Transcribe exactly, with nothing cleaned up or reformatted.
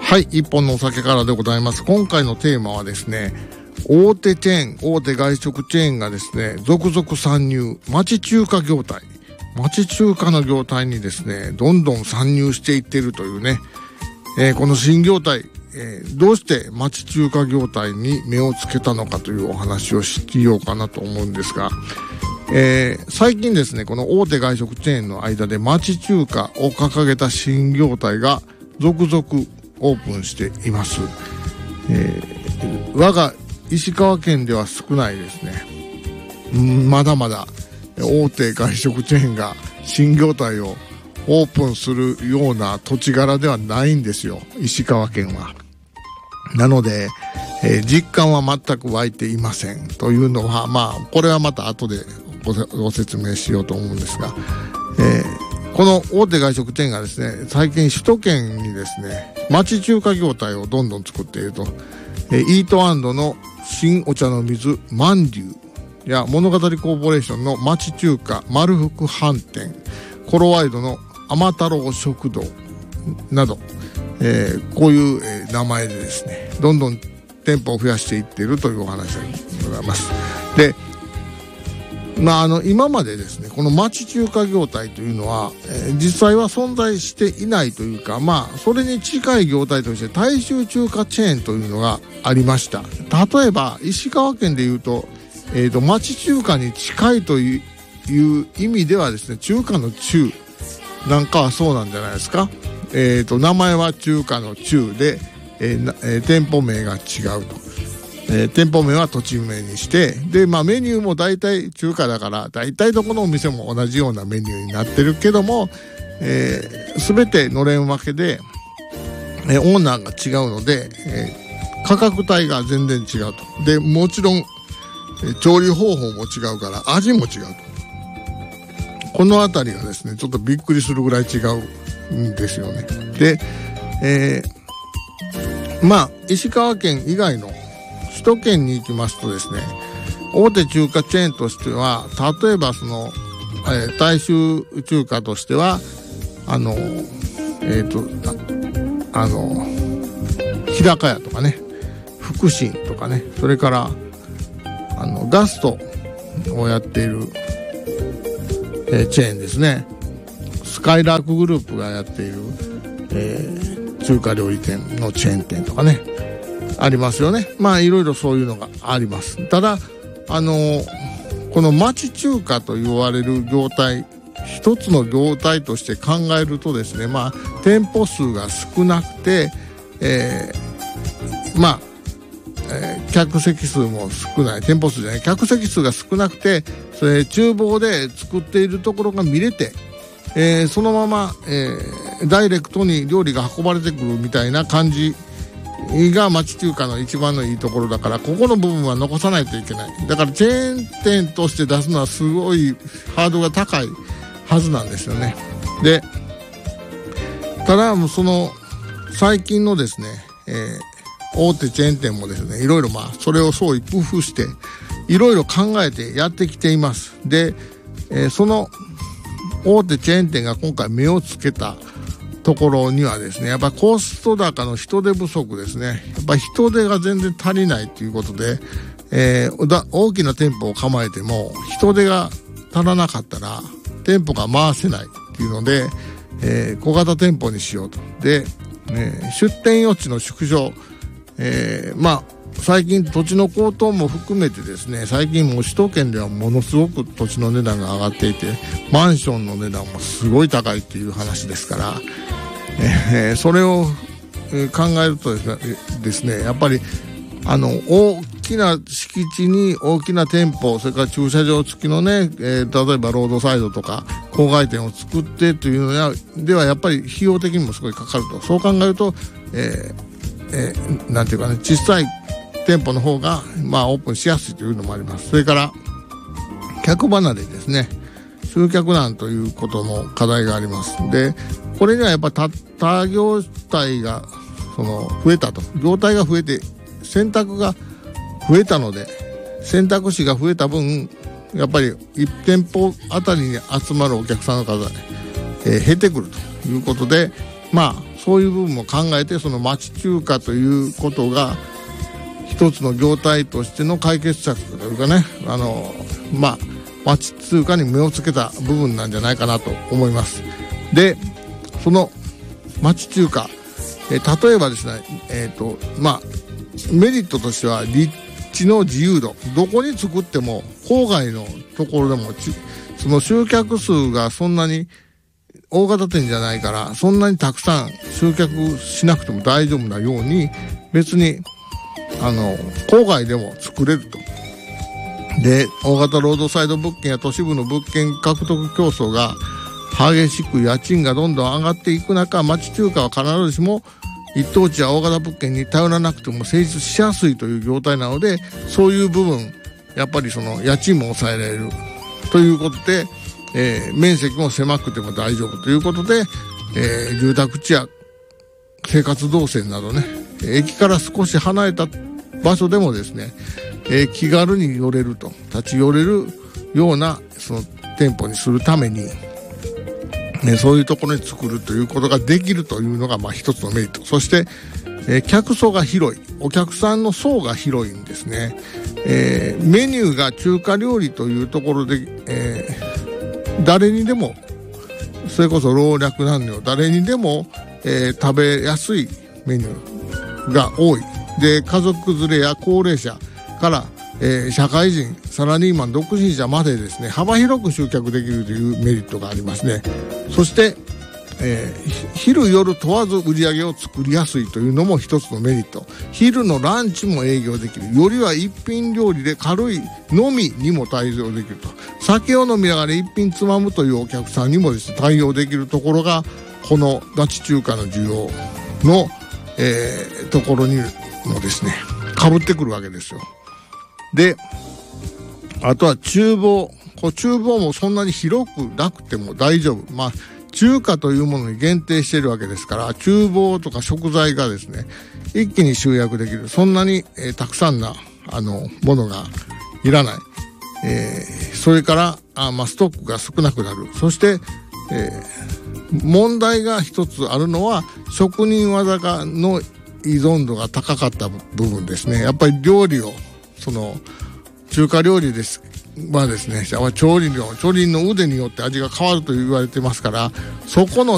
はい、一本のお酒からでございます。今回のテーマはですね、大手チェーン、大手外食チェーンがですね、続々参入、町中華業態、町中華の業態にですね、どんどん参入していっているというね、えー、この新業態、えー、どうして町中華業態に目をつけたのかというお話をしようかなと思うんですが、えー、最近ですね、この大手外食チェーンの間で町中華を掲げた新業態が続々オープンしています。えー、我が石川県では少ないですね。んまだまだ大手外食チェーンが新業態をオープンするような土地柄ではないんですよ、石川県は。なので、えー、実感は全く湧いていませんというのは、まあこれはまた後で ご, ご説明しようと思うんですが、えーこの大手外食チェーンがですね、最近首都圏にですね、町中華業態をどんどん作っていると。えイート&の新お茶の水万龍や物語コーポレーションの町中華丸福飯店、コロワイドの甘太郎食堂など、えー、こういう、えー、名前でですね、どんどん店舗を増やしていっているというお話でございます。で、まあ、あの今までですね、この町中華業態というのは、えー、実際は存在していないというか、まあそれに近い業態として大衆中華チェーンというのがありました。例えば石川県でいうと、えーと町中華に近いという、いう意味ではですね、中華の中なんかはそうなんじゃないですか。えーと名前は中華の中で、えーえー、店舗名が違うと。えー、店舗名は土地名にして、で、まあメニューも大体中華だから、大体どこのお店も同じようなメニューになってるけども、えー、全てのれん分けで、えー、オーナーが違うので、えー、価格帯が全然違うと。で、もちろん、えー、調理方法も違うから味も違うと。このあたりがですね、ちょっとびっくりするぐらい違うんですよね。で、えー、まあ石川県以外の首都圏に行きますとですね、大手中華チェーンとしては、例えばその、えー、大衆中華としては、あの、えっと、あ、あの、日高屋とかね、福神とかね、それから、あの、ガストをやっている、えー、チェーンですね。スカイラークグループがやっている、えー、中華料理店のチェーン店とかね、ありますよね。まあいろいろそういうのがあります。ただあのこの町中華と言われる業態、一つの業態として考えるとですね、まあ店舗数が少なくて、えー、まあ、えー、客席数も少ない、店舗数じゃない、客席数が少なくて、それ厨房で作っているところが見れて、えー、そのまま、えー、ダイレクトに料理が運ばれてくるみたいな感じが町中華の一番のいいところだから、ここの部分は残さないといけない。だからチェーン店として出すのはすごいハードルが高いはずなんですよね。で、ただその最近のですね、えー、大手チェーン店もですね、いろいろまあそれを創意工夫していろいろ考えてやってきています。で、えー、その大手チェーン店が今回目をつけたところにはですね、やっぱコスト高の人手不足ですね。やっぱ人手が全然足りないということで、えー、だ大きな店舗を構えても人手が足らなかったら店舗が回せないっていうので、えー、小型店舗にしようと。で、えー、出店余地の縮小、えー、まあ最近土地の高騰も含めてですね、最近もう首都圏ではものすごく土地の値段が上がっていて、マンションの値段もすごい高いっていう話ですから、えー、それを考えるとですね、やっぱりあの大きな敷地に大きな店舗、それから駐車場付きのね、えー、例えばロードサイドとか郊外店を作ってというのではやっぱり費用的にもすごいかかると。そう考えると、えーえー、なんていうかね、小さい店舗の方がまあオープンしやすいというのもあります。それから客離れですね、集客難ということの課題があります。で、これにはやっぱ他他業態がその増えたと、業態が増えて選択が増えたので、選択肢が増えた分やっぱりいち店舗あたりに集まるお客さんの数が、えー、減ってくるということで、 まあそういう部分も考えて、その町中華ということが一つの業態としての解決策というかね、あのまあ町通貨に目をつけた部分なんじゃないかなと思います。で、その町中華、え例えばですね、えっとまあメリットとしては立地の自由度、どこに作っても郊外のところでもその集客数がそんなに大型店じゃないから、そんなにたくさん集客しなくても大丈夫なように、別にあの郊外でも作れると。で、大型ロードサイド物件や都市部の物件獲得競争が激しく、家賃がどんどん上がっていく中、町中華は必ずしも一等地や大型物件に頼らなくても成立しやすいという業態なので、そういう部分やっぱりその家賃も抑えられるということで、えー、面積も狭くても大丈夫ということで、えー、住宅地や生活動線などね、駅から少し離れた場所でもですね、えー、気軽に寄れると、立ち寄れるようなその店舗にするために、ね、そういうところに作るということができるというのがまあ一つのメリット。そして、えー、客層が広い、お客さんの層が広いんですね。えー、メニューが中華料理というところで、えー誰にでも、それこそ老若男女誰にでも、えー、食べやすいメニューが多い。で、家族連れや高齢者から、えー、社会人、サラリーマン、独身者までですね、幅広く集客できるというメリットがありますね。そして、えー、昼夜問わず売り上げを作りやすいというのも一つのメリット。昼のランチも営業できる。よりは一品料理で軽い飲みにも対応できると。酒を飲みながら一品つまむというお客さんにもですね、対応できるところが、この町中華の需要の、えー、ところにもですね、被ってくるわけですよ。で、あとは厨房。こう厨房もそんなに広くなくても大丈夫。まあ中華というものに限定しているわけですから、厨房とか食材がですね、一気に集約できる。そんなに、えー、たくさんなあのものがいらない。えー、それからあ、まあ、ストックが少なくなる。そして、えー、問題が一つあるのは、職人技がの依存度が高かった部分ですね。やっぱり料理をその中華料理ですはですね、調理の調理の腕によって味が変わると言われてますから、そこの